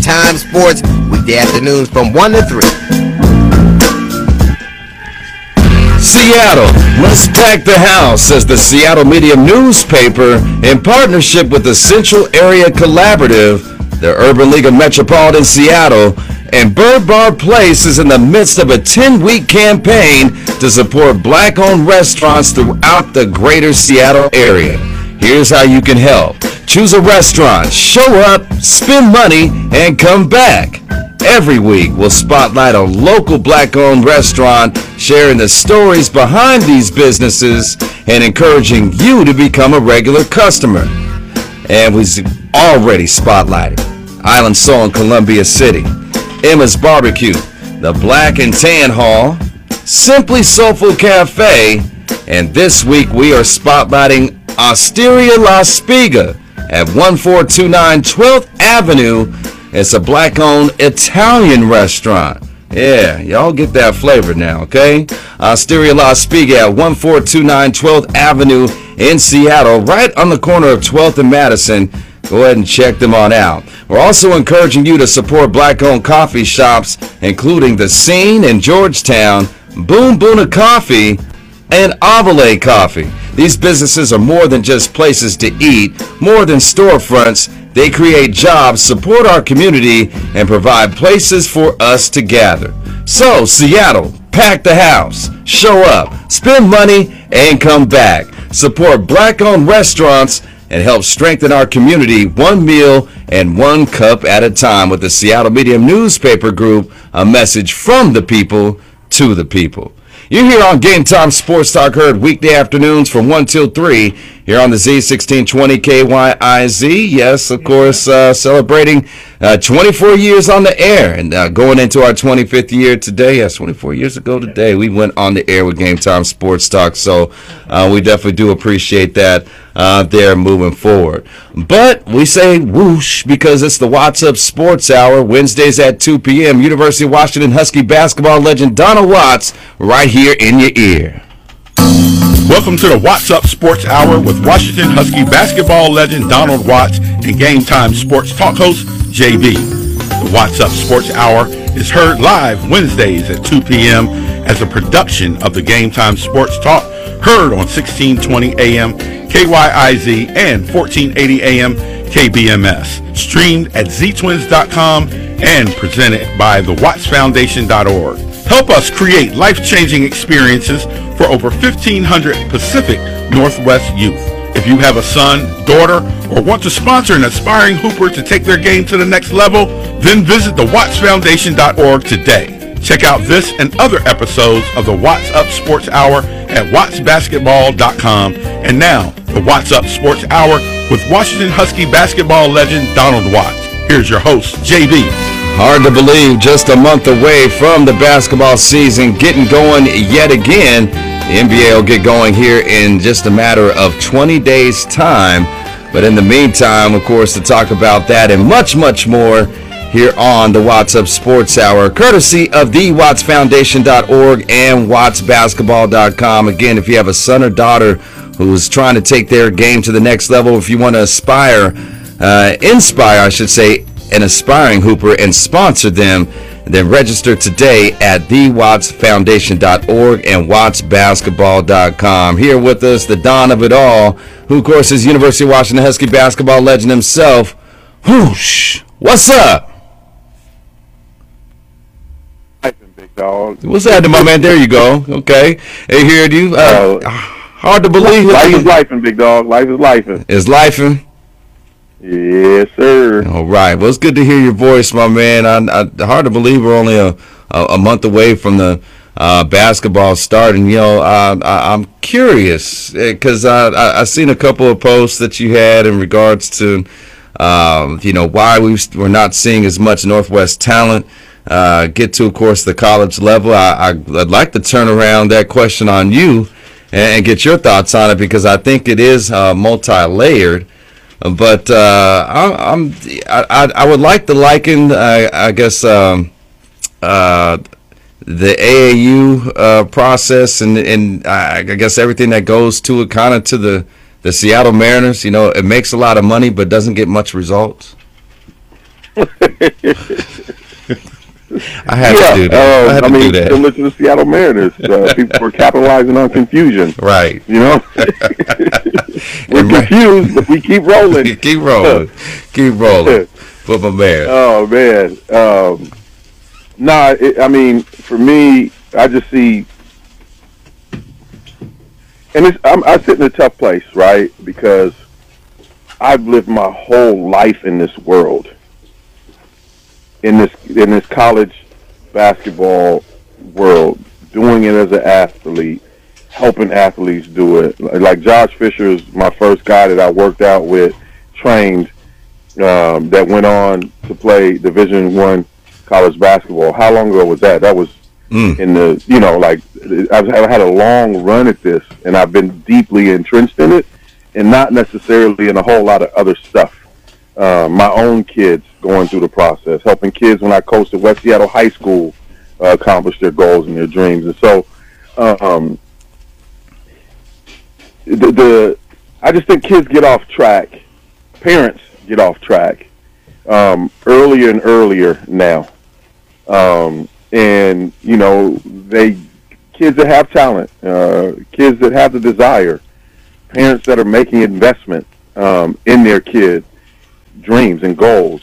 Time Sports, weekday afternoons from 1 to 3. Seattle, let's pack the house, says the Seattle Media newspaper in partnership with the Central Area Collaborative, the Urban League of Metropolitan Seattle, and Bird Bar Place is in the midst of a 10-week campaign to support black-owned restaurants throughout the greater Seattle area. Here's how you can help. Choose a restaurant, show up, spend money, and come back. Every week, we'll spotlight a local black-owned restaurant, sharing the stories behind these businesses and encouraging you to become a regular customer. And we've already spotlighted Island Soul in Columbia City, Emma's Barbecue, the Black and Tan Hall, Simply Soulful Cafe, and this week we are spotlighting Osteria La Spiga at 1429 12th Avenue. It's a black-owned Italian restaurant. Yeah, y'all get that flavor now, okay? Osteria La Spiga at 1429 12th Avenue in Seattle, right on the corner of 12th and Madison. Go ahead and check them on out. We're also encouraging you to support black-owned coffee shops, including The Scene in Georgetown, Boom Boona Coffee, and Avale Coffee. These businesses are more than just places to eat, more than storefronts. They create jobs, support our community, and provide places for us to gather. So, Seattle, pack the house, show up, spend money, and come back. Support black-owned restaurants and help strengthen our community one meal and one cup at a time with the Seattle Media newspaper group, a message from the people to the people. You're here on Game Time Sports Talk, heard weekday afternoons from 1 till 3 here on the Z1620 KYIZ. Yes, of course, celebrating 24 years on the air and going into our 25th year today. Yes, 24 years ago today, we went on the air with Game Time Sports Talk. So we definitely do appreciate that there moving forward. But we say whoosh because it's the What's Up Sports Hour, Wednesdays at 2 p.m. University of Washington Husky basketball legend Donald Watts right here in your ear. Welcome to the What's Up Sports Hour with Washington Husky basketball legend Donald Watts and Game Time Sports Talk host JB. The What's Up Sports Hour is heard live Wednesdays at 2 p.m. as a production of the Game Time Sports Talk, heard on 1620 AM KYIZ and 1480 AM KBMS. Streamed at ztwins.com and presented by the wattsfoundation.org. Help us create life-changing experiences for over 1,500 Pacific Northwest youth. If you have a son, daughter, or want to sponsor an aspiring hooper to take their game to the next level, then visit the wattsfoundation.org today. Check out this and other episodes of the What's Up Sports Hour at wattsbasketball.com. And now, the What's Up Sports Hour with Washington Husky basketball legend Donald Watts. Here's your host, JB. Hard to believe, just a month away from the basketball season getting going yet again. The NBA will get going here in just a matter of 20 days' time. But in the meantime, of course, to talk about that and much, much more here on the What's Up Sports Hour, courtesy of the wattsfoundation.org and wattsbasketball.com. Again, if you have a son or daughter who's trying to take their game to the next level, if you want to inspire, I should say, an aspiring hooper and sponsor them, then register today at thewattsfoundation.org and wattsbasketball.com. Here with us, the Don of it all, who of course is University of Washington Husky basketball legend himself. Whoosh! What's up? Big dog. What's happening, my man? There you go. Okay. Hey, here you. Hard to believe. Life is lifing, big dog. Life is lifing. Is lifing? Yes, sir. All right. Well, it's good to hear your voice, my man. Hard to believe we're only a month away from the basketball starting. You know, I'm curious because I seen a couple of posts that you had in regards to, why we're not seeing as much Northwest talent get to, of course, the college level. I'd like to turn around that question on you and get your thoughts on it because I think it is multi-layered. But I would like to liken, I guess, the AAU process and I guess everything that goes to it, kind of to the Seattle Mariners. You know, it makes a lot of money but doesn't get much results. I had to do that. I had to do that. Similar to the Seattle Mariners, people were capitalizing on confusion. Right. You know, we're confused, but we keep rolling. Keep rolling. Keep rolling. For my man. Oh man. I mean, for me, I just see, and I sit in a tough place, right? Because I've lived my whole life in this world, in this college basketball world, doing it as an athlete, helping athletes do it. Like Josh Fisher is my first guy that I worked out with, trained, that went on to play Division I college basketball. How long ago was that? That was in the, I've had a long run at this, and I've been deeply entrenched in it, and not necessarily in a whole lot of other stuff. My own kids going through the process, helping kids when I coached at West Seattle High School accomplish their goals and their dreams. And so I just think kids get off track. Parents get off track earlier and earlier now. And, kids that have talent, kids that have the desire, parents that are making investment in their kids' dreams and goals.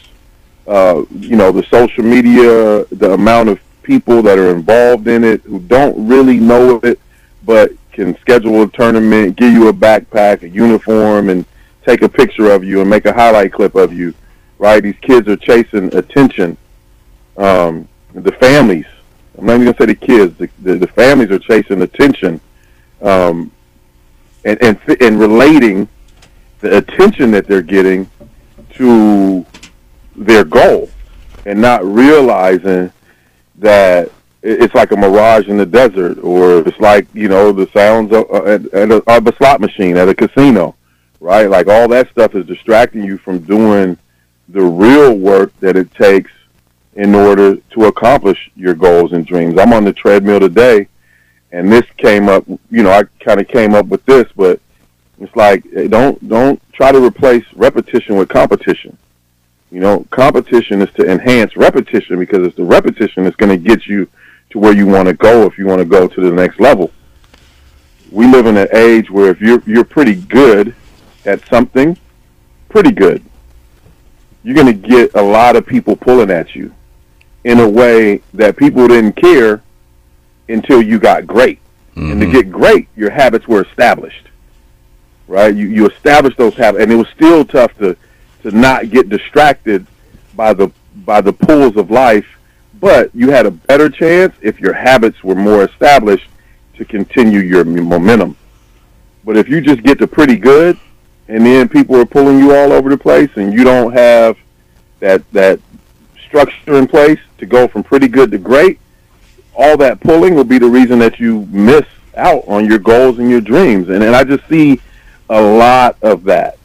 The social media, the amount of people that are involved in it who don't really know it, but can schedule a tournament, give you a backpack, a uniform, and take a picture of you and make a highlight clip of you, right? These kids are chasing attention. The families, I'm not even going to say the kids, the families are chasing attention and relating the attention that they're getting to their goal, and not realizing that it's like a mirage in the desert, or it's like, the sounds of a slot machine at a casino, right? Like all that stuff is distracting you from doing the real work that it takes in order to accomplish your goals and dreams. I'm on the treadmill today, and this came up, I kind of came up with this, but it's like, don't try to replace repetition with competition. Competition is to enhance repetition, because it's the repetition that's going to get you to where you want to go if you want to go to the next level. We live in an age where if you're pretty good at something, pretty good, you're going to get a lot of people pulling at you in a way that people didn't care until you got great. Mm-hmm. And to get great, your habits were established, right? You established those habits, and it was still tough to not get distracted by the pulls of life, but you had a better chance if your habits were more established to continue your momentum. But if you just get to pretty good, and then people are pulling you all over the place, and you don't have that structure in place to go from pretty good to great, all that pulling will be the reason that you miss out on your goals and your dreams. And I just see a lot of that.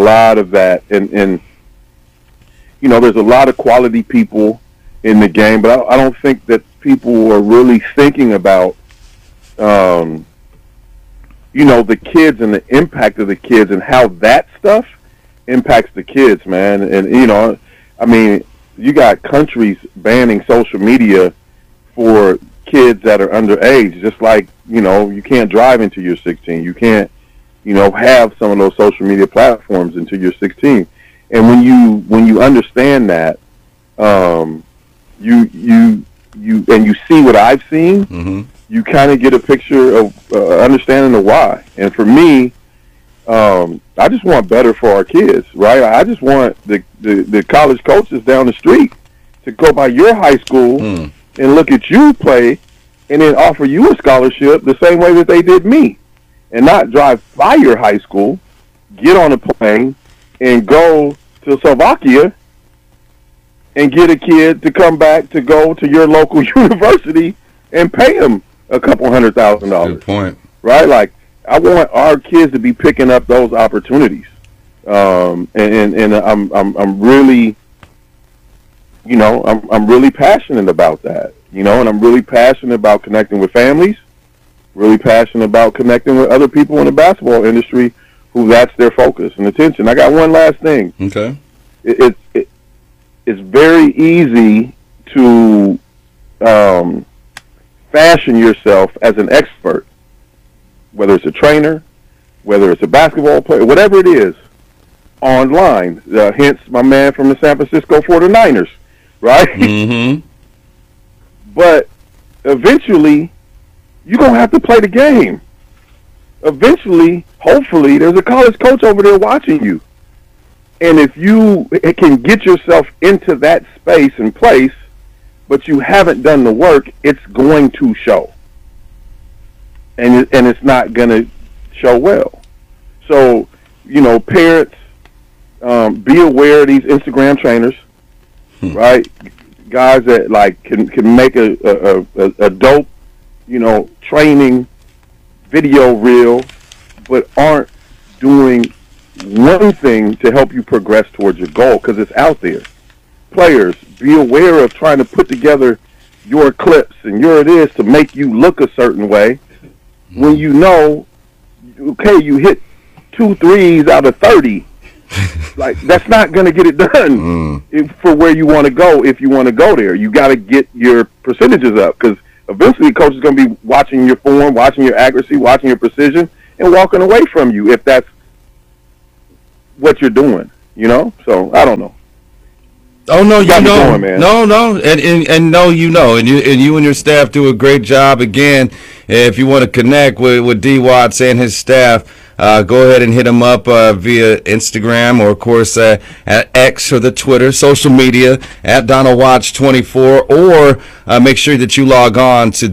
And there's a lot of quality people in the game, but I don't think that people are really thinking about, the kids and the impact of the kids and how that stuff impacts the kids, man. And, you got countries banning social media for kids that are underage, just like, you can't drive until you're 16. You can't, have some of those social media platforms until you're 16. And when you understand that, you see what I've seen, mm-hmm. you kind of get a picture of understanding the why. And for me, I just want better for our kids, right? I just want the college coaches down the street to go by your high school and look at you play, and then offer you a scholarship the same way that they did me, and not drive by your high school, get on a plane, and go to Slovakia and get a kid to come back to go to your local university and pay him a couple $100,000. Good point. Right? Like, I want our kids to be picking up those opportunities. And I'm really, I'm really passionate about that, and I'm really passionate about connecting with families, really passionate about connecting with other people in the basketball industry who that's their focus and attention. I got one last thing. Okay. it's very easy to fashion yourself as an expert, whether it's a trainer, whether it's a basketball player, whatever it is, online. Hence, my man from the San Francisco 49ers, right? Mm-hmm. But eventually, you're going to have to play the game. Eventually, hopefully, there's a college coach over there watching you. And if you can get yourself into that space and place, but you haven't done the work, it's going to show. And it's not going to show well. So, parents, be aware of these Instagram trainers, right? Guys that can make a dope, training video reel, but aren't doing one thing to help you progress towards your goal because it's out there. Players, be aware of trying to put together your clips and your it is to make you look a certain way when okay, you hit 2 threes out of 30. That's not going to get it done for where you want to go. If you want to go there, you got to get your percentages up because eventually coach is going to be watching your form, watching your accuracy, watching your precision, and walking away from you if that's what you're doing, So I don't know. Oh no, you know, going, man. No, and no, and you and your staff do a great job. Again, if you want to connect with D. Watts and his staff, go ahead and hit him up via Instagram or, of course, at X or the Twitter, social media, at DonaldWatch24, or make sure that you log on to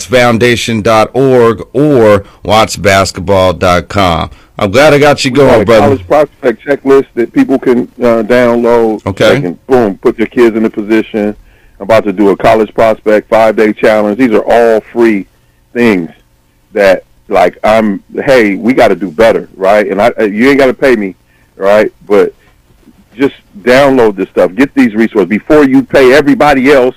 thewattsfoundation.org or wattsbasketball.com. I'm glad I got you going, brother. College prospect checklist that people can download. Okay. They can, boom, put their kids in a position. I'm about to do a college prospect 5-day challenge. These are all free things that, hey, we got to do better, right? And you ain't got to pay me, right? But just download this stuff. Get these resources before you pay everybody else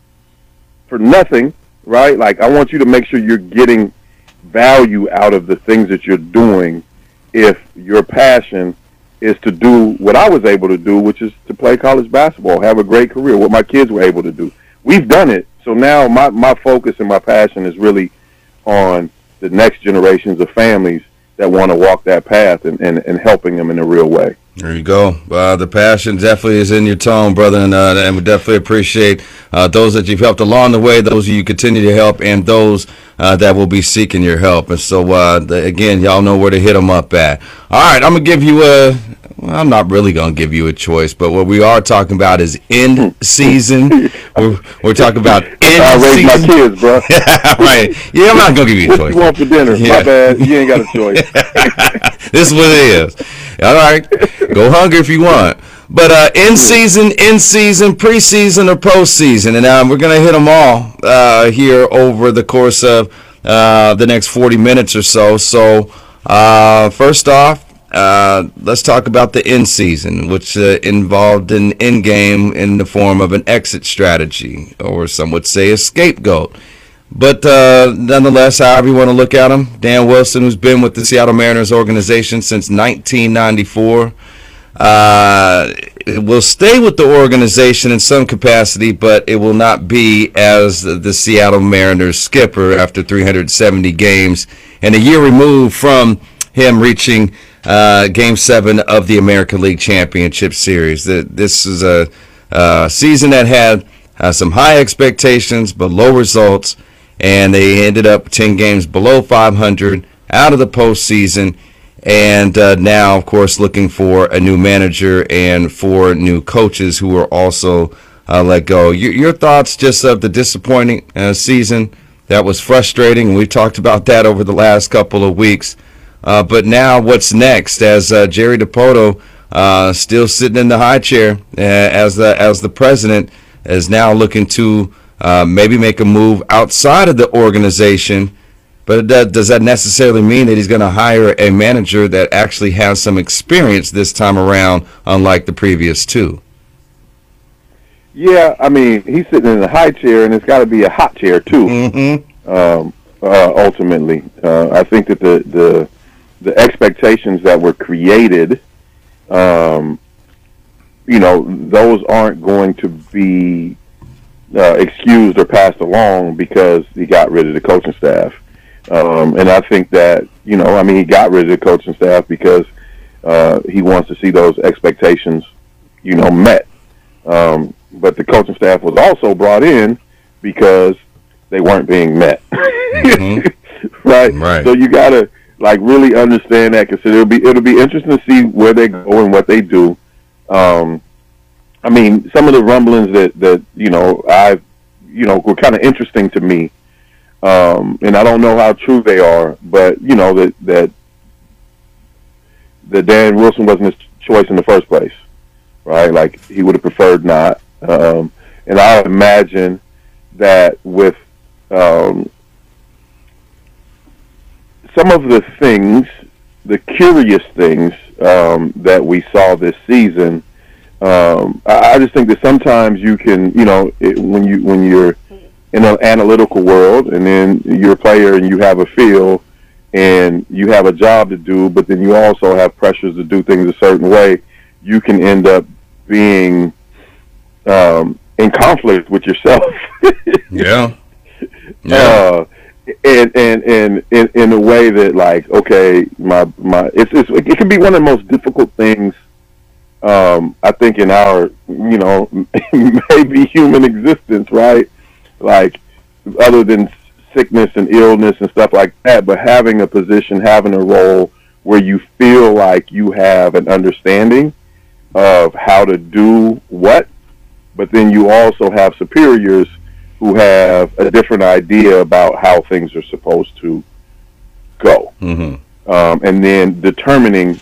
for nothing, right? I want you to make sure you're getting value out of the things that you're doing if your passion is to do what I was able to do, which is to play college basketball, have a great career, what my kids were able to do. We've done it. So now my focus and my passion is really on the next generations of families that want to walk that path and helping them in a real way. There you go. The passion definitely is in your tone, brother, and we definitely appreciate those that you've helped along the way, those you continue to help, and those that will be seeking your help. And so, again, y'all know where to hit them up at. All right, I'm going to give you I'm not really going to give you a choice, but what we are talking about is end season. We're talking about end season. I raised my kids, bro. Right. Yeah, I'm not going to give you a choice. What you want for dinner? Yeah. My bad. You ain't got a choice. This is what it is. All right. Go hungry if you want. But in season, preseason, or postseason. And we're going to hit them all here over the course of the next 40 minutes or so. So first off, let's talk about the in season, which involved an end game in the form of an exit strategy, or some would say a scapegoat. But nonetheless, however you want to look at him, Dan Wilson, who's been with the Seattle Mariners organization since 1994, will stay with the organization in some capacity, but it will not be as the Seattle Mariners skipper after 370 games and a year removed from him reaching Game 7 of the American League Championship Series. This is a season that had some high expectations but low results, and they ended up 10 games below 500 out of the postseason, and now, of course, looking for a new manager and 4 new coaches who were also let go. Your thoughts just of the disappointing season that was frustrating, and we've talked about that over the last couple of weeks. But now what's next, as Jerry Dipoto, still sitting in the high chair as the president, is now looking to maybe make a move outside of the organization. But does that necessarily mean that he's going to hire a manager that actually has some experience this time around, unlike the previous 2? Yeah, I mean, he's sitting in the high chair, and it's got to be a hot chair, too, ultimately. I think that the expectations that were created those aren't going to be excused or passed along because he got rid of the coaching staff. And I think that, he got rid of the coaching staff because he wants to see those expectations, met. But the coaching staff was also brought in because they weren't being met. Mm-hmm. Right. So you got to really understand that, because it'll be interesting to see where they go and what they do. Some of the rumblings that were kind of interesting to me. And I don't know how true they are, but that Dan Wilson wasn't his choice in the first place, right? Like, he would have preferred not. And I imagine that with some of the things, the curious things that we saw this season, I just think that sometimes you can, when you're in an analytical world, and then you're a player and you have a feel and you have a job to do, but then you also have pressures to do things a certain way, you can end up being in conflict with yourself. Yeah. And in a way that, like, okay, it can be one of the most difficult things I think in our maybe human existence, right? Like, other than sickness and illness and stuff like that, but having a position, having a role where you feel like you have an understanding of how to do what, but then you also have superiors who have a different idea about how things are supposed to go. Mm-hmm. And then determining,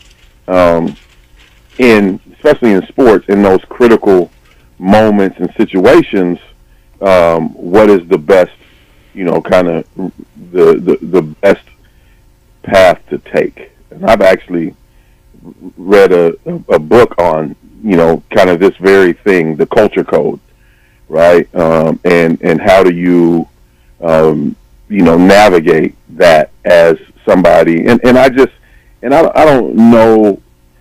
especially in sports, in those critical moments and situations, what is the best, kind of the best path to take. And I've actually read a book on, kind of this very thing, the culture code, right? And how do you, navigate that as somebody. And I don't know,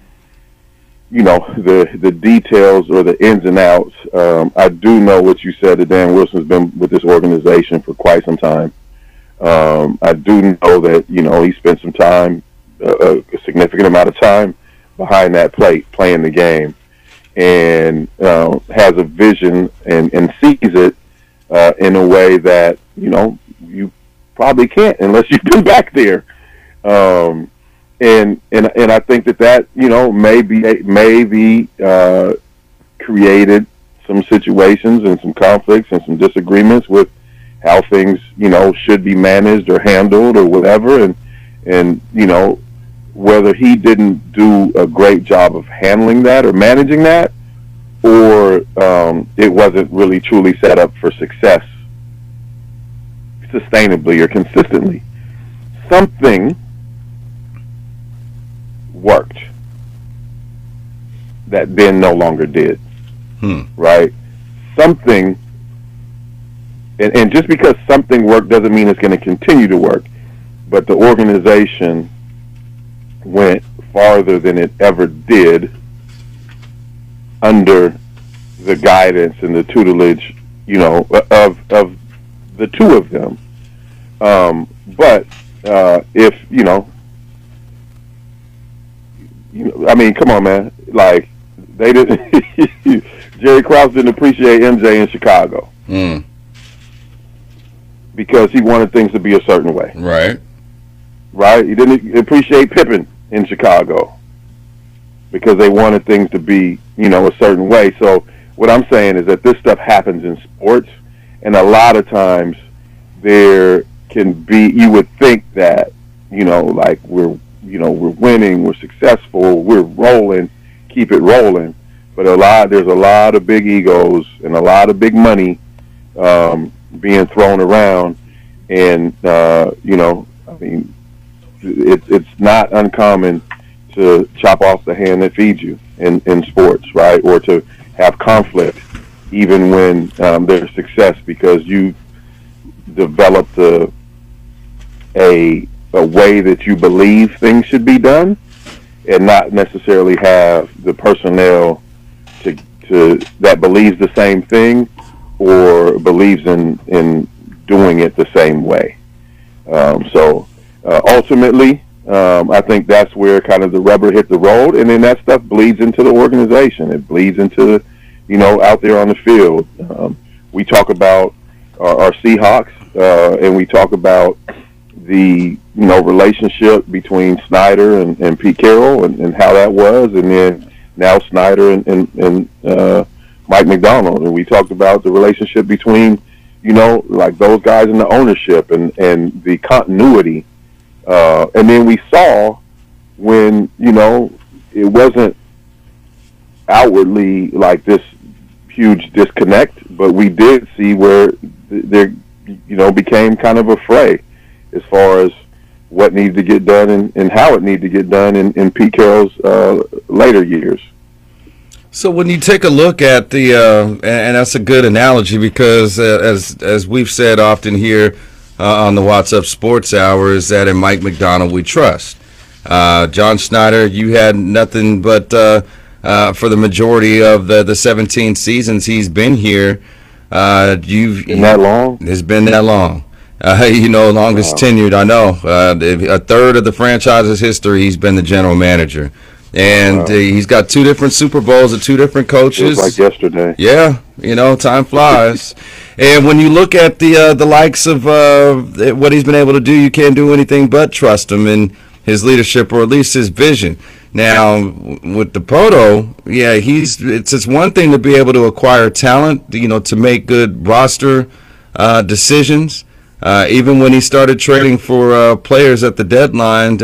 the details or the ins and outs. I do know what you said, that Dan Wilson's been with this organization for quite some time. I do know that, he spent some time, a significant amount of time behind that plate playing the game, and has a vision and sees it in a way that, you probably can't unless you've been back there. And I think that maybe created some situations and some conflicts and some disagreements with how things, should be managed or handled or whatever. And whether he didn't do a great job of handling that or managing that, or it wasn't really truly set up for success sustainably or consistently. Something worked that then no longer did. Right? Something, and just because something worked doesn't mean it's going to continue to work, but the organization went farther than it ever did under the guidance and the tutelage, of the two of them. But if come on, man. Like, they didn't. Jerry Krause didn't appreciate MJ in Chicago because he wanted things to be a certain way. Right. He didn't appreciate Pippen in Chicago because they wanted things to be, a certain way. So what I'm saying is that this stuff happens in sports, and a lot of times there can be. You would think that, like we're winning, we're successful, we're rolling, keep it rolling. But there's a lot of big egos and a lot of big money being thrown around, and it's not uncommon to chop off the hand that feeds you in sports, right? Or to have conflict even when there's success, because you developed a way that you believe things should be done, and not necessarily have the personnel to that believes the same thing or believes in doing it the same way. Ultimately, I think that's where kind of the rubber hit the road, and then that stuff bleeds into the organization. It bleeds into, out there on the field. We talk about our Seahawks, and we talk about the relationship between Snyder and Pete Carroll and how that was, and then now Snyder and Mike Macdonald, and we talked about the relationship between like those guys in the ownership and the continuity, and then we saw when it wasn't outwardly like this huge disconnect, but we did see where there became kind of a fray as far as what needed to get done and how it needed to get done in Pete Carroll's later years. So when you take a look at the, and that's a good analogy because as we've said often here on the What's Up Sports Hour, is that in Mike Macdonald we trust. John Schneider, you had nothing but for the majority of the 17 seasons he's been here. Been that long? It's been that long. Longest tenured, I know. A third of the franchise's history, he's been the general manager. And he's got 2 different Super Bowls and 2 different coaches. It was like yesterday. Yeah, time flies. And when you look at the likes of what he's been able to do, you can't do anything but trust him in his leadership, or at least his vision. Now, with DePoto, yeah, it's one thing to be able to acquire talent, to make good roster decisions. Even when he started trading for players at the deadline,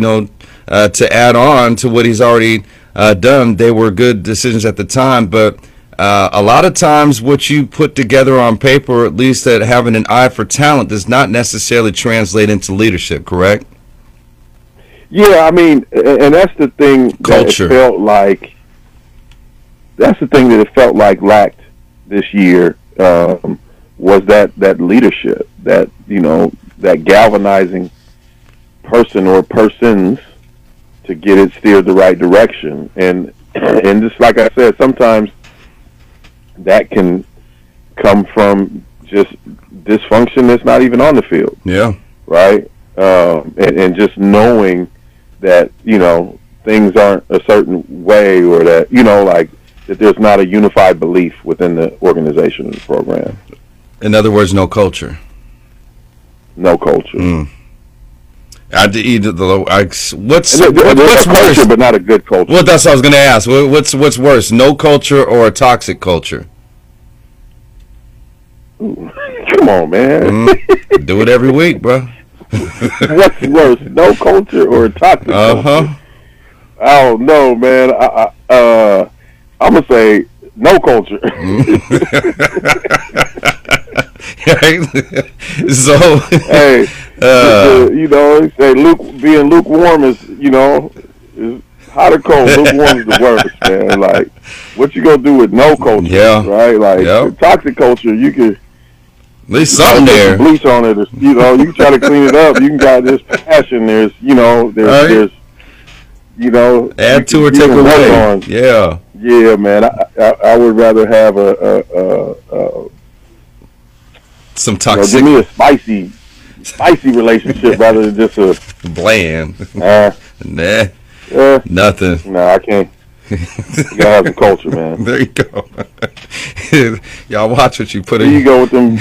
to add on to what he's already done, they were good decisions at the time. But a lot of times what you put together on paper, or at least that having an eye for talent, does not necessarily translate into leadership, correct? Yeah, I mean, and that's the thing Culture. That it felt like. That's the thing that it felt like lacked this year, was that leadership, that that galvanizing person or persons to get it steered the right direction. And just like I said, sometimes that can come from just dysfunction that's not even on the field. Yeah. Right? And just knowing that, things aren't a certain way, or that, that there's not a unified belief within the organization and the program. In other words, no culture. No culture. What's culture, worse? but not a good culture. Well, that's what I was going to ask. What's worse, no culture or a toxic culture? Come on, man. Do it every week, bro. What's worse, no culture or a toxic culture? I don't know, man. I'm gonna say no culture. So, hey, say being lukewarm is hot or cold. Lukewarm is the worst, man. Like, what you gonna do with no culture? Yeah, right. Like toxic culture, you could. At least something there. Bleach on it, you can try to clean it up. You can got this passion. There's add to or take away. Yeah, man. I would rather have some toxic. Give me a spicy relationship rather than just a bland. Nothing. Nah, I can't. You gotta have some culture, man. There you go. Y'all watch what you put in. Here you go with them.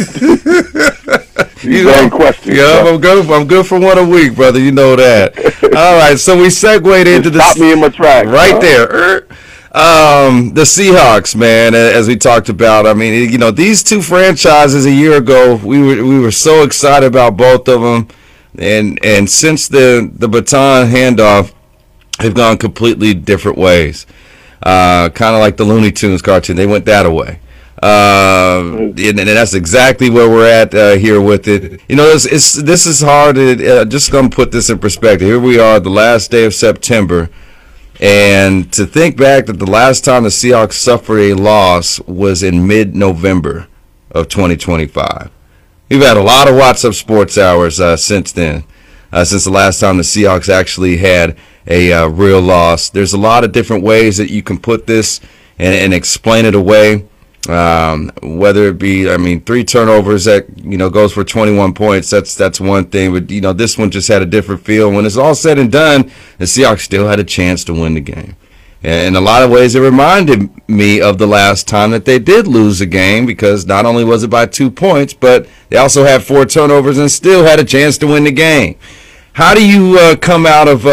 These dang questions. Yeah, I'm good for one a week, brother. You know that. All right, so we segued into the. Stop me in my tracks. Right there. The Seahawks, man. As we talked about, I mean, these 2 franchises a year ago, we were so excited about both of them, and since the baton handoff, they've gone completely different ways. Kind of like the Looney Tunes cartoon. They went that away. And that's exactly where we're at here with it. This is hard. Just going to put this in perspective. Here we are, the last day of September. And to think back that the last time the Seahawks suffered a loss was in mid-November of 2025. We've had a lot of What's Up Sports Hours since then. Since the last time the Seahawks actually had a real loss. There's a lot of different ways that you can put this, and explain it away. Whether it be, 3 turnovers that, goes for 21 points, that's one thing. But, this one just had a different feel. When it's all said and done, the Seahawks still had a chance to win the game. And in a lot of ways, it reminded me of the last time that they did lose a game, because not only was it by 2 points, but they also had 4 turnovers and still had a chance to win the game. How do you come out of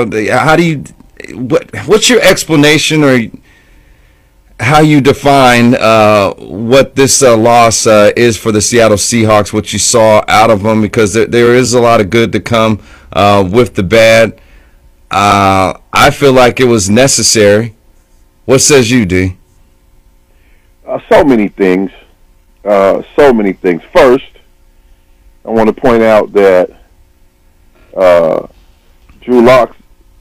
what's your explanation, or how you define what this loss is for the Seattle Seahawks, what you saw out of them? Because there is a lot of good to come with the bad. I feel like it was necessary. What says you, D? So many things. First, I want to point out that Drew Lock's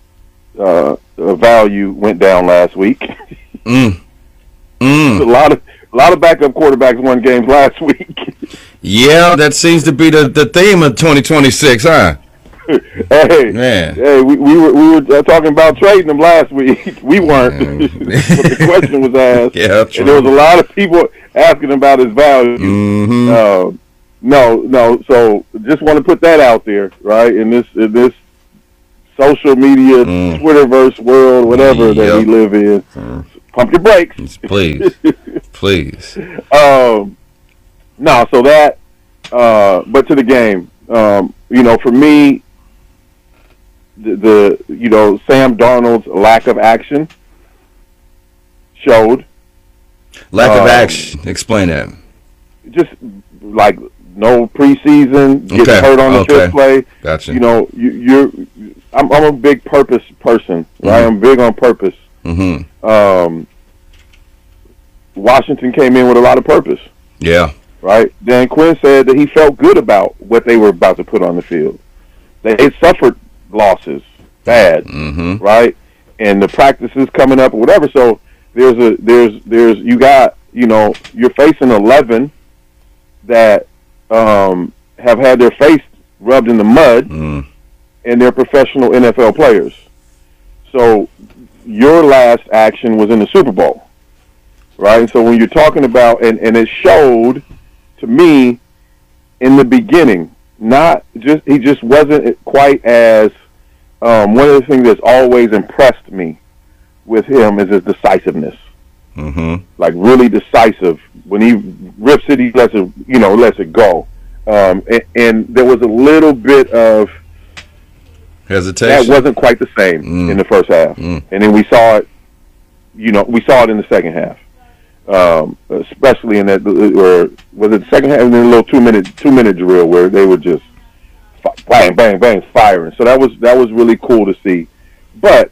value went down last week. A lot of backup quarterbacks won games last week. Yeah, that seems to be the theme of 2026, huh? Hey, man. Hey, we were talking about trading them last week. We weren't, but the question was asked. Yeah, true. And there was a lot of people asking about his value. Mm-hmm. No. So just want to put that out there, right? In this social media, Twitterverse world, whatever that we live in. Pump your brakes, please. No, so that. But to the game, for me, the Sam Darnold's lack of action showed. Lack of action. Explain that. Just like no preseason, getting hurt on the fifth play. Gotcha. I'm a big purpose person, right? I'm big on purpose. Mm-hmm. Washington came in with a lot of purpose. Yeah. Right? Dan Quinn said that he felt good about what they were about to put on the field. They suffered losses, bad, right? And the practices coming up or whatever. So you're facing 11 that have had their face rubbed in the mud, and they're professional NFL players. So your last action was in the Super Bowl, right? And so when you're talking about, and it showed to me in the beginning, he just wasn't quite as, one of the things that's always impressed me with him is his decisiveness. Like really decisive. When he rips it, he lets it go. And there was a little bit of hesitation. That wasn't quite the same in the first half. And then we saw it, we saw it in the second half. Especially in that, or was it the second half? And then a little two minute drill where they were just bang, bang, bang, firing. So that was really cool to see. But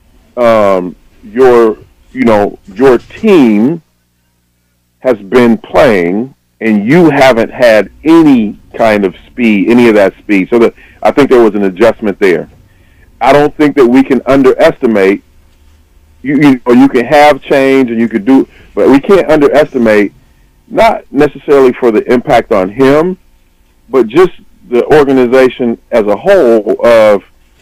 your team has been playing, and you haven't had any kind of speed, any of that speed. So I think there was an adjustment there. I don't think that we can underestimate. You can have change and you could do, but we can't underestimate, not necessarily for the impact on him, but just the organization as a whole of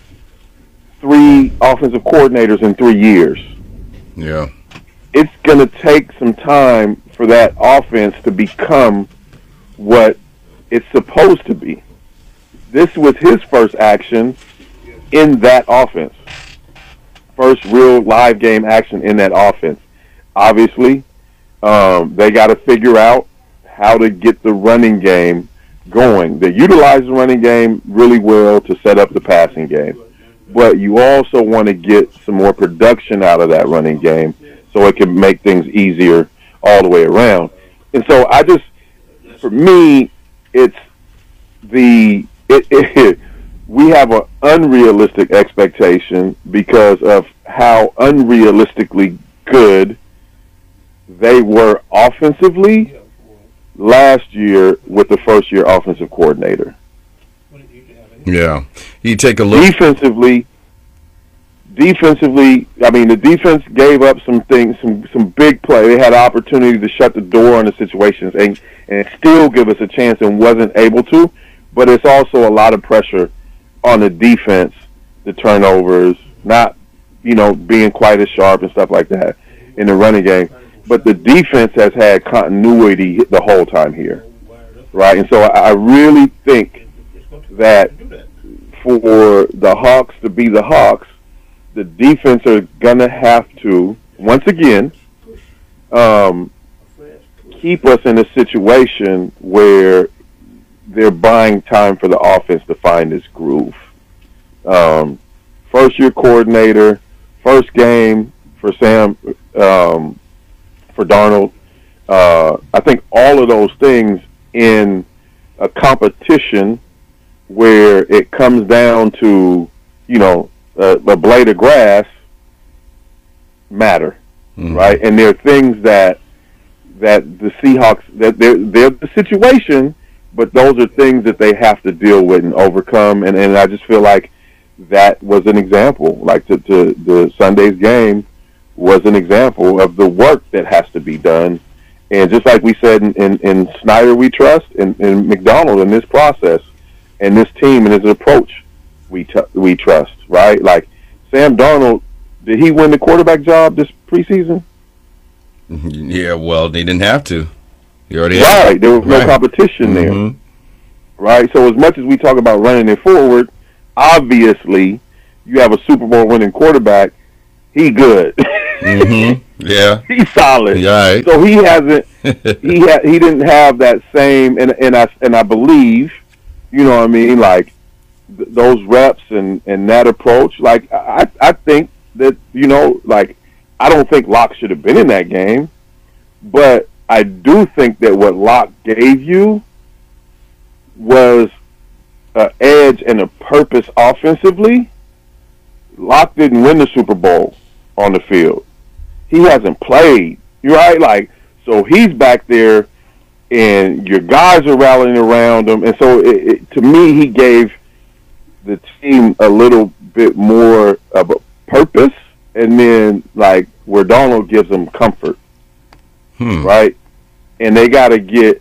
3 offensive coordinators in 3 years. Yeah. It's going to take some time for that offense to become what it's supposed to be. This was his first action in that offense. First real live game action in that offense. Obviously, they got to figure out how to get the running game going. They utilize the running game really well to set up the passing game. But you also want to get some more production out of that running game so it can make things easier all the way around. And so for me, we have an unrealistic expectation because of how unrealistically good they were offensively last year with the first-year offensive coordinator. Yeah. You take a look. Defensively, the defense gave up some things, some big play. They had an opportunity to shut the door on the situations and still give us a chance and wasn't able to. But it's also a lot of pressure on the defense, the turnovers, not, being quite as sharp and stuff like that. in the running game. But the defense has had continuity the whole time here, right? And so I really think that for the Hawks to be the Hawks, the defense are going to have to, once again, keep us in a situation where they're buying time for the offense to find this groove. First-year coordinator, first game for Sam, for Darnold. I think all of those things in a competition where it comes down to, a blade of grass matter, right? And there are things that the Seahawks, that they're the situation, but those are things that they have to deal with and overcome. And I just feel like that was an example. Like the Sunday's game was an example of the work that has to be done. And just like we said in Snyder, we trust, and in McDonald in this process, and this team and his approach, we trust, right? Like Sam Darnold, did he win the quarterback job this preseason? Yeah, well, he didn't have to. He already right. There was no competition there, right? So as much as we talk about running it forward, obviously you have a Super Bowl winning quarterback. He good. Yeah, he's solid. Right. So he hasn't. he didn't have that same. And I believe, you know what I mean, like those reps and that approach. Like I think that, like I don't think Locke should have been in that game, but I do think that what Locke gave you was an edge and a purpose offensively. Locke didn't win the Super Bowl on the field. He hasn't played. You're right, like, so he's back there, and your guys are rallying around him, and so to me, he gave the team a little bit more of a purpose, and then like where Donald gives them comfort, right? And they got to get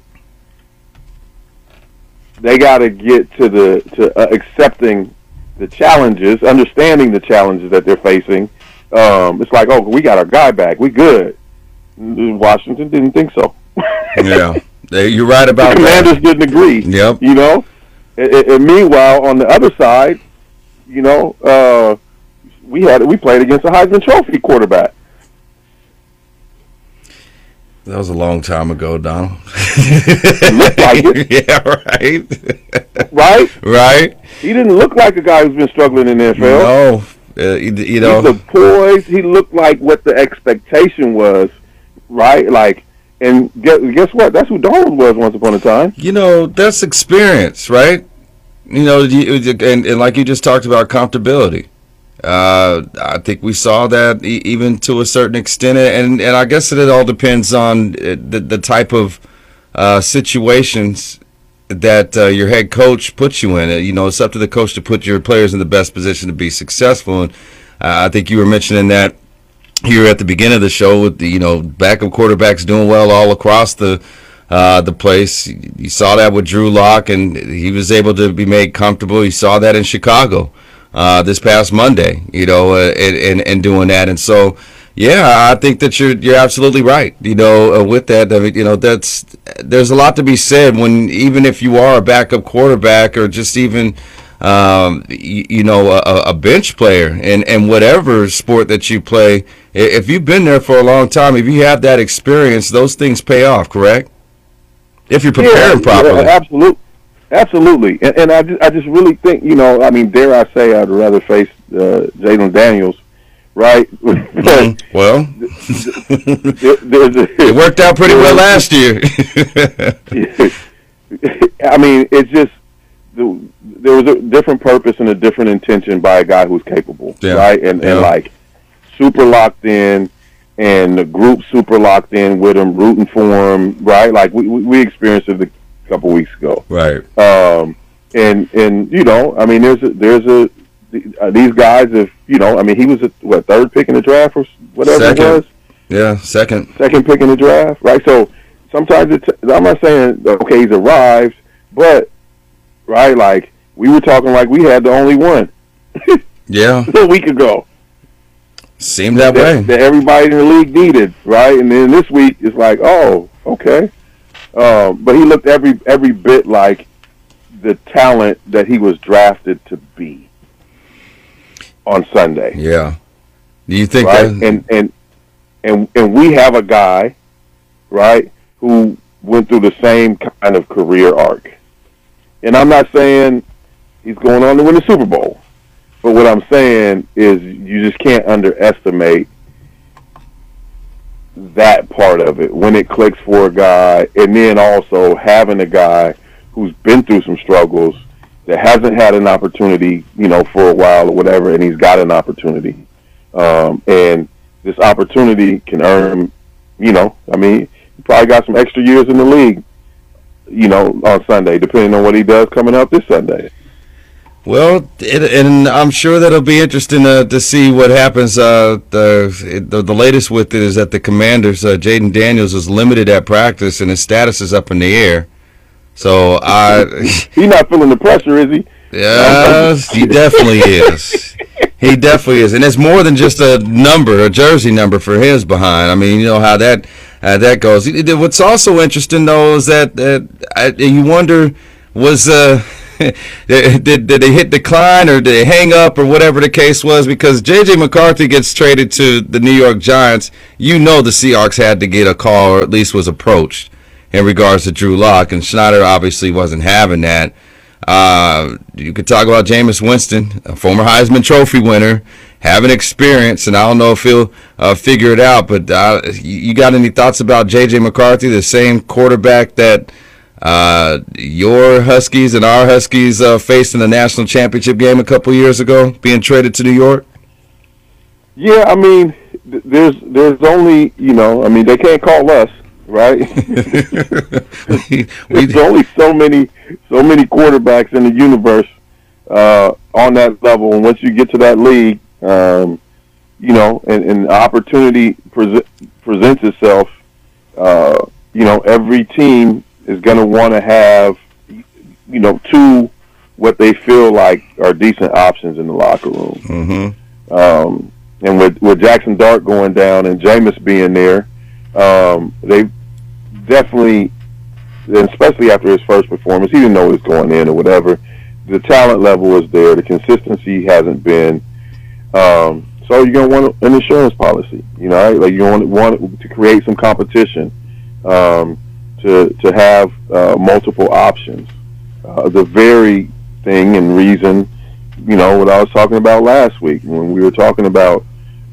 to accepting the challenges, understanding the challenges that they're facing. It's like, oh, we got our guy back, we good. Washington didn't think so. Yeah, you're right about the Commanders that. didn't agree. Yep. And meanwhile, on the other side, we played against a Heisman Trophy quarterback. That was a long time ago, Donald. It looked like it. Yeah, right. Right? Right. He didn't look like a guy who's been struggling in the NFL. No. He looked poised. He looked like what the expectation was, right? Like, and guess what? That's who Donald was once upon a time. That's experience, right? And like you just talked about, comfortability. I think we saw that even to a certain extent, and I guess it all depends on the type of situations that your head coach puts you in. It's up to the coach to put your players in the best position to be successful. And I think you were mentioning that here at the beginning of the show with the backup quarterbacks doing well all across the place. You saw that with Drew Lock, and he was able to be made comfortable. You saw that in Chicago this past Monday, and doing that. And so, yeah, I think that you're absolutely right. With that, I mean, there's a lot to be said when, even if you are a backup quarterback or just even a bench player in whatever sport that you play. If you've been there for a long time, if you have that experience, those things pay off, correct? If you're preparing properly. Yeah, absolutely. And I just really think, dare I say, I'd rather face Jalen Daniels, right? Well, it worked out pretty well last year. I mean, it's just there was a different purpose and a different intention by a guy who's capable, right? And like super locked in, and the group super locked in with him, rooting for him, right? Like we experienced it a couple weeks ago, right? And I mean, these guys, if I mean, he was third pick in the draft or whatever second. It was. Yeah, second pick in the draft, right? So sometimes I'm not saying okay he's arrived, but right, like we were talking like we had the only one. Yeah, a week ago. Seemed that way. That everybody in the league needed, right? And then this week it's like, oh, okay. But he looked every bit like the talent that he was drafted to be on Sunday. Yeah. Do you think right? that? And we have a guy, right, who went through the same kind of career arc. And I'm not saying he's going on to win the Super Bowl. But what I'm saying is you just can't underestimate that part of it when it clicks for a guy, and then also having a guy who's been through some struggles that hasn't had an opportunity, for a while or whatever, and he's got an opportunity. And this opportunity can earn him, he probably got some extra years in the league, on Sunday, depending on what he does coming up this Sunday. Well, and I'm sure that'll be interesting to see what happens. The latest with it is that the Commanders, Jaden Daniels, is limited at practice, and his status is up in the air. So he's not feeling the pressure, is he? Yes, he definitely is. He definitely is, and it's more than just a jersey number for his behind. I mean, you know how that goes. What's also interesting though is that you wonder was. Did they hit decline or did they hang up or whatever the case was? Because J.J. McCarthy gets traded to the New York Giants. The Seahawks had to get a call, or at least was approached, in regards to Drew Lock, and Schneider obviously wasn't having that. You could talk about Jameis Winston, a former Heisman Trophy winner, having experience, and I don't know if he'll figure it out, but you got any thoughts about J.J. McCarthy, the same quarterback that your Huskies and our Huskies faced in the national championship game a couple years ago, being traded to New York? Yeah, I mean, there's only, they can't call us, right? There's only so many quarterbacks in the universe on that level, and once you get to that league, and the opportunity presents itself, every team is going to want to have, two what they feel like are decent options in the locker room. Mm-hmm. And with Jackson Dart going down and Jameis being there, they definitely, and especially after his first performance, he didn't know he was going in or whatever. The talent level is there. The consistency hasn't been. So you're going to want an insurance policy, right? Like you want to create some competition. To have multiple options. The very thing and reason, what I was talking about last week when we were talking about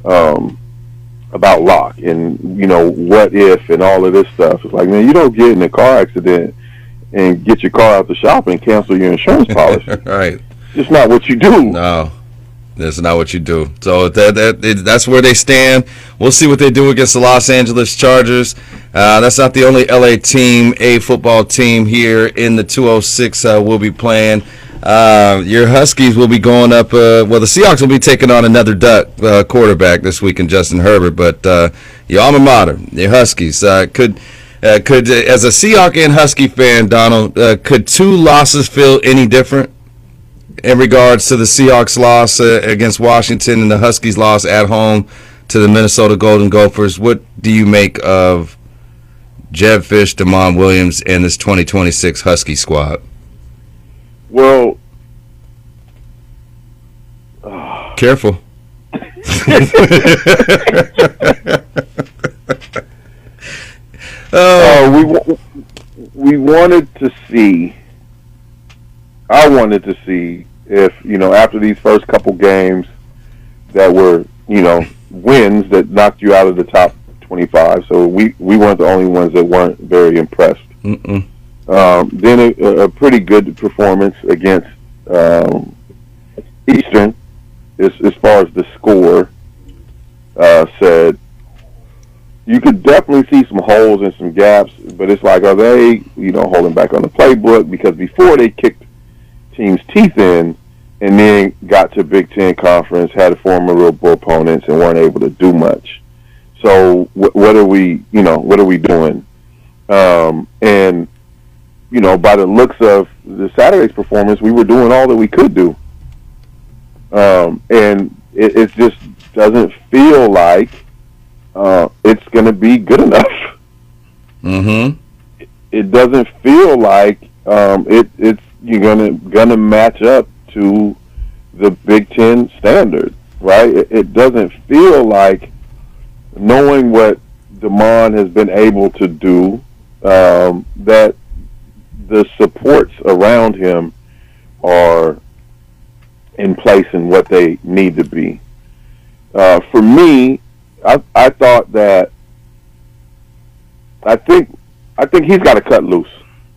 Locke and, what if and all of this stuff. It's like, man, you don't get in a car accident and get your car out the shop and cancel your insurance policy. Right. It's not what you do. No. That's not what you do. So that's where they stand. We'll see what they do against the Los Angeles Chargers. That's not the only LA team, a football team here in the 206 will be playing. Your Huskies will be going up. The Seahawks will be taking on another Duck quarterback this week in Justin Herbert. But your alma mater, your Huskies, could as a Seahawk and Husky fan, Donald, could two losses feel any different in regards to the Seahawks loss against Washington and the Huskies loss at home to the Minnesota Golden Gophers? What do you make of Jedd Fisch, Damon Williams, and this 2026 Husky squad? Well, careful. We wanted to see. I wanted to see if, after these first couple games that were, wins that knocked you out of the top 25. So we weren't the only ones that weren't very impressed. Mm-mm. Then a pretty good performance against Eastern as far as the score said. You could definitely see some holes and some gaps, but it's like, are they, holding back on the playbook? Because before they kicked teams' teeth in and then got to Big Ten Conference, had formidable opponents and weren't able to do much. So what are we doing? And, by the looks of the Saturday's performance, we were doing all that we could do. And it's just doesn't feel like it's going to be good enough. Mm-hmm. It doesn't feel like it's you're gonna match up to the Big Ten standard, right? It doesn't feel like, knowing what DeMond has been able to do, that the supports around him are in place and what they need to be. For me, I thought that I think he's got to cut loose.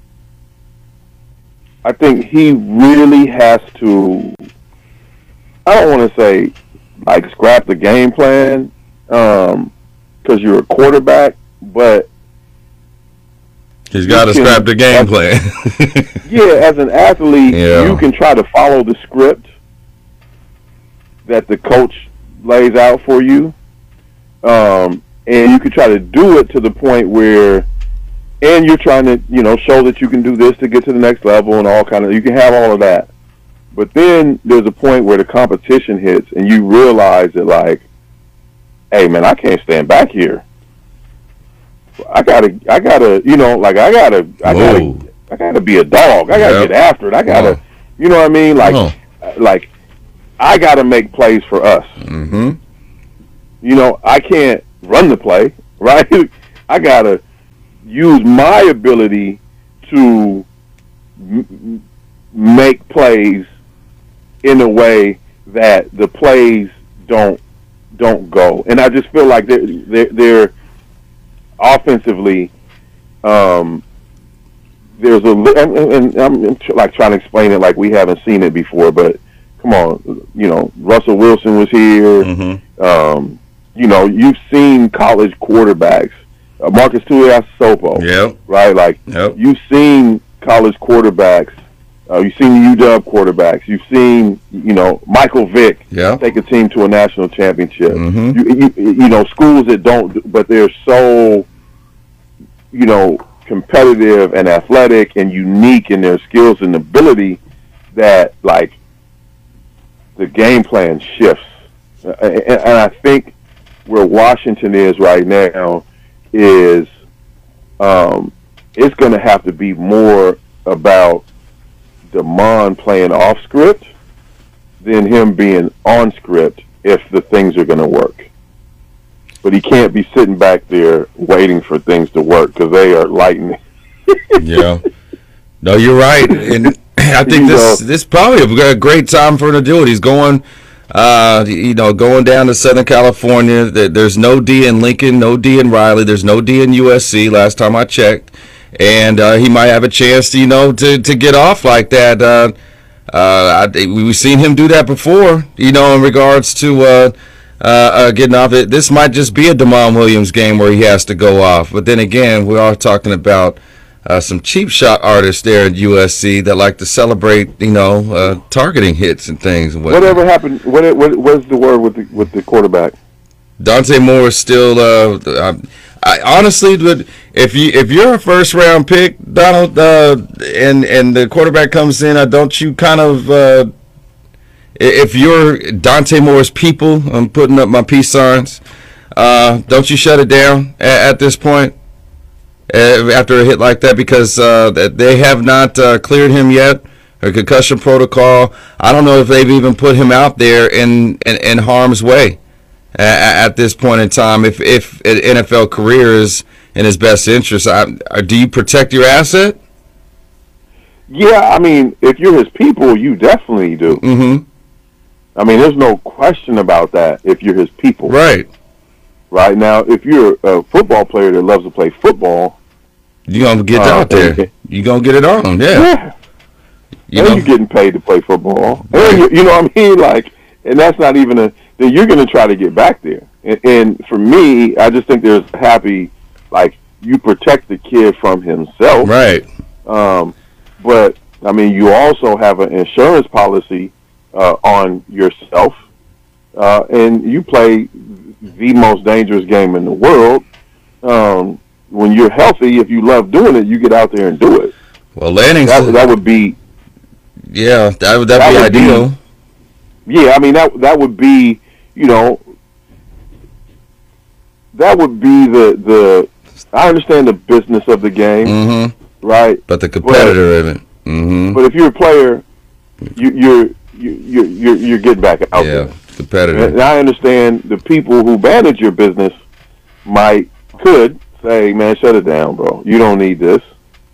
I think he really has to, I don't want to say like scrap the game plan because you're a quarterback, but he's got to scrap the game plan. Yeah, as an athlete, you can try to follow the script that the coach lays out for you, and you can try to do it to the point where, and you're trying to, show that you can do this to get to the next level and all kind of, you can have all of that. But then there's a point where the competition hits and you realize that, like, hey man, I can't stand back here. I gotta be a dog. I gotta get after it. I gotta, you know what I mean? Like I gotta make plays for us. Mm-hmm. I can't run the play, right? I gotta use my ability to make plays in a way that the plays don't go. And I just feel like they're offensively, there's and I'm like trying to explain it like we haven't seen it before, but come on, Russell Wilson was here. Mm-hmm. You've seen college quarterbacks, Marcus Tuiasosopo, right? Like, you've seen college quarterbacks. You've seen UW quarterbacks. You've seen, Michael Vick take a team to a national championship. Mm-hmm. Schools that don't, but they're so, competitive and athletic and unique in their skills and ability that, like, the game plan shifts. And I think where Washington is right now is it's going to have to be more about DeMond playing off script than him being on script if the things are going to work. But he can't be sitting back there waiting for things to work because they are lightning. Yeah. No, you're right. And I think this probably a great time for him to do it. He's going, going down to Southern California. There's no D in Lincoln, no D in Riley. There's no D in USC last time I checked. And he might have a chance to get off like that. We've seen him do that before, in regards to getting off it. This might just be a DeMond Williams game where he has to go off. But then again, we are talking about some cheap shot artists there at USC that like to celebrate, targeting hits and things. And whatever happened? What's the word with the quarterback? Dante Moore is still. I honestly would, if you're a first round pick, Donald, and the quarterback comes in, don't you kind of, if you're Dante Moore's people, I'm putting up my peace signs. Don't you shut it down at this point after a hit like that, because they have not cleared him yet. A concussion protocol. I don't know if they've even put him out there in harm's way at this point in time. If an NFL career is in his best interest, do you protect your asset? Yeah, I mean, if you're his people, you definitely do. Mm-hmm. I mean, there's no question about that. If you're his people, right now, if you're a football player that loves to play football, you're gonna get out there. You're gonna get it on, yeah. You're getting paid to play football. And you know what I mean? Like, and that's not even then you're going to try to get back there. And for me, I just think there's like, you protect the kid from himself. Right. But, I mean, you also have an insurance policy on yourself. And you play the most dangerous game in the world. When you're healthy, if you love doing it, you get out there and do it. Well, Lanning, that would be... Yeah, that'd be ideal. I mean, that would be, that would be the. I understand the business of the game, right? But the competitor of it. But if you're a player, you're getting back out there. Competitor. And I understand the people who manage your business could say, "Man, shut it down, bro. You don't need this."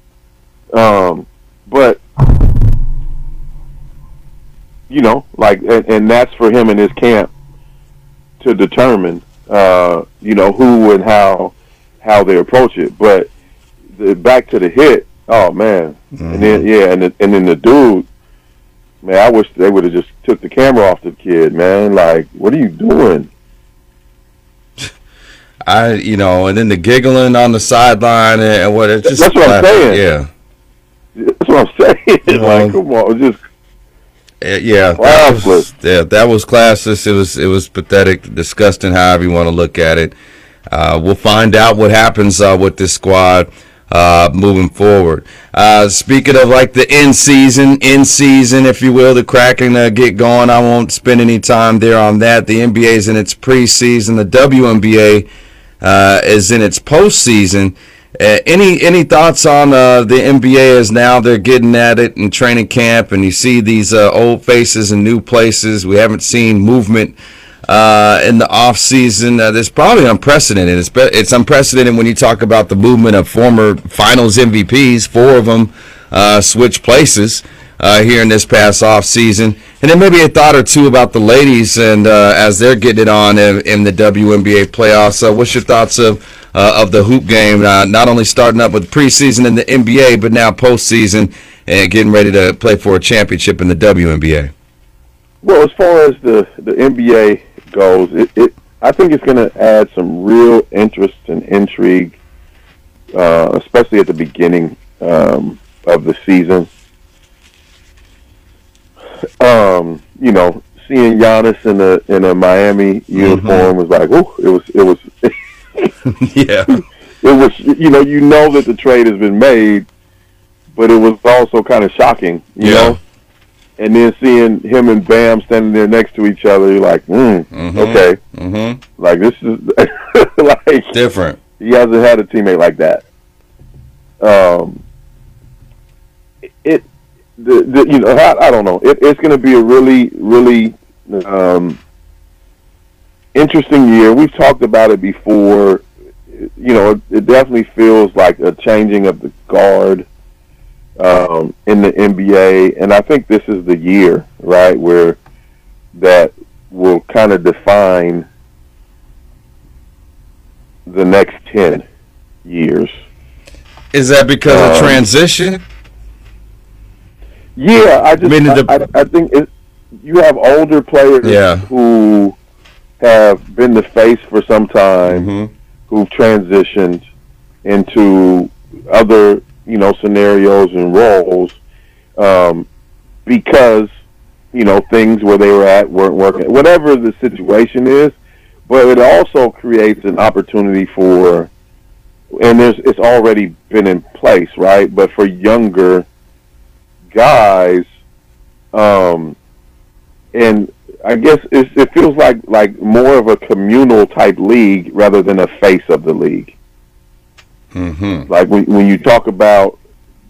But like, and that's for him and his camp to determine, who and how they approach it. But back to the hit, oh man, and then and then the dude, man, I wish they would have just took the camera off the kid, man. Like, what are you doing? And then the giggling on the sideline and what it's just. That's what I'm saying. Yeah. That's what I'm saying. Like, come on, just. Classless. That was classless. It was pathetic, disgusting, however you want to look at it. We'll find out what happens with this squad moving forward. Speaking of like the in season, if you will, the Kraken get going. I won't spend any time there on that. The NBA is in its preseason. The WNBA is in its postseason. Any thoughts on the NBA as now they're getting at it in training camp, and you see these old faces in new places? We haven't seen movement in the off season. That's probably unprecedented. It's unprecedented when you talk about the movement of former Finals MVPs. 4 of them switch places here in this past off season, and then maybe a thought or two about the ladies and as they're getting it on in the WNBA playoffs. What's your thoughts of the hoop game, not only starting up with preseason in the NBA, but now postseason and getting ready to play for a championship in the WNBA? Well, as far as the NBA goes, I think it's going to add some real interest and intrigue, especially at the beginning of the season. Seeing Giannis in a Miami uniform was like, oh, it was. Yeah. It was, that the trade has been made, but it was also kind of shocking, you know? And then seeing him and Bam standing there next to each other, you're like, okay. Like, this is, like... different. He hasn't had a teammate like that. I don't know. It's going to be a really, really interesting year. We've talked about it before. It definitely feels like a changing of the guard in the NBA, and I think this is the year, right, where that will kind of define the next 10 years. Is that because of transition? Yeah, I think you have older players who have been the face for some time, who've transitioned into other, scenarios and roles because, things where they were at weren't working, whatever the situation is. But it also creates an opportunity for, and it's already been in place, right? But for younger guys, and I guess it feels like more of a communal type league rather than a face of the league. Like when you talk about,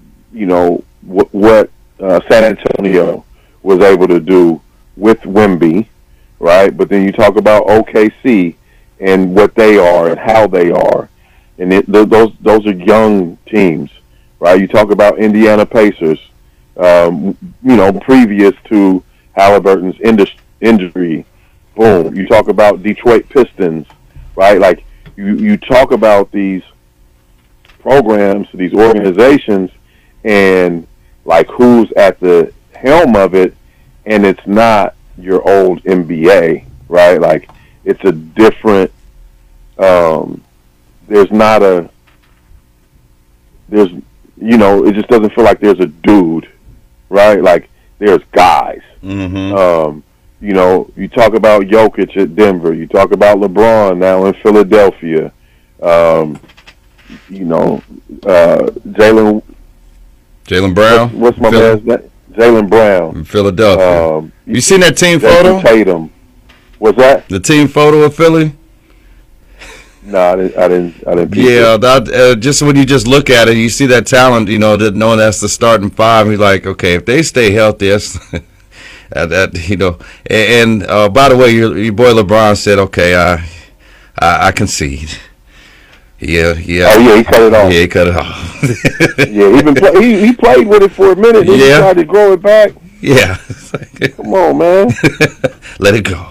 what San Antonio was able to do with Wemby, right? But then you talk about OKC and what they are and how they are, and those are young teams, right? You talk about Indiana Pacers, previous to Halliburton's injury. Boom. You talk about Detroit Pistons, right? Like you talk about these programs, these organizations, and like who's at the helm of it, and it's not your old NBA, right? Like it's a different. It just doesn't feel like there's a dude, right? Like there's guys. You talk about Jokic at Denver. You talk about LeBron now in Philadelphia. Jaylen Brown. What's my man's name? Jaylen Brown in Philadelphia. You seen that team photo? Tatum. What's that? The team photo of Philly. No, I didn't. Peep Yeah, it. that just when you just look at it, you see that talent. That knowing that's the starting five. You're like, okay, if they stay healthy, that's that. And by the way, your boy LeBron said, okay, I concede. Yeah. Oh yeah, he cut it off. Yeah, he cut it off. Yeah, he played with it for a minute. Then he tried to grow it back. Yeah. Come on, man. Let it go.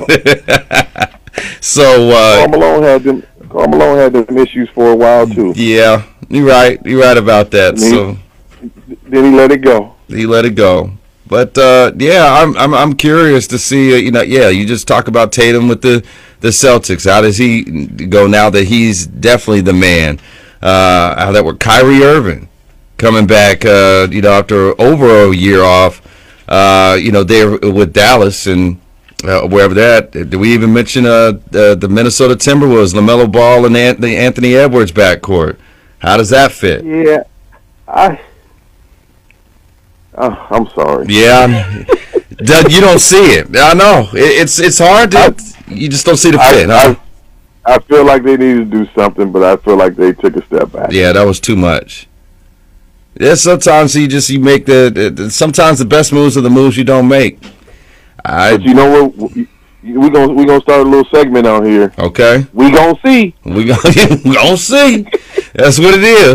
So Karl Malone had them issues for a while too. Yeah, you're right. You're right about that. So then he let it go. He let it go. But I'm curious to see. You just talk about Tatum with the Celtics. How does he go now that he's definitely the man? How that with Kyrie Irving coming back, after over a year off, there with Dallas and wherever that. Did we even mention the Minnesota Timberwolves, LaMelo Ball and the Anthony Edwards backcourt? How does that fit? Yeah, I'm sorry. Yeah, you don't see it. I know it's hard to. You just don't see the fit. I feel like they need to do something, but I feel like they took a step back. Yeah, that was too much. Yeah, sometimes you make sometimes the best moves are the moves you don't make. But you know what? We gonna start a little segment on here. Okay. We gonna see. We gonna see. That's what it is.